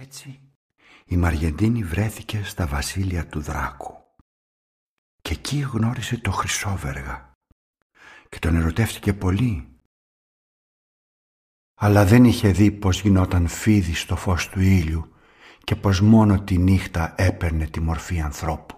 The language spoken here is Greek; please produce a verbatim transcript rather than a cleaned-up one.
Έτσι η Μαριεντίνη βρέθηκε στα βασίλεια του Δράκου και εκεί γνώρισε το Χρυσόβεργα και τον ερωτεύτηκε πολύ. Αλλά δεν είχε δει πως γινόταν φίδι στο φως του ήλιου και πως μόνο τη νύχτα έπαιρνε τη μορφή ανθρώπου.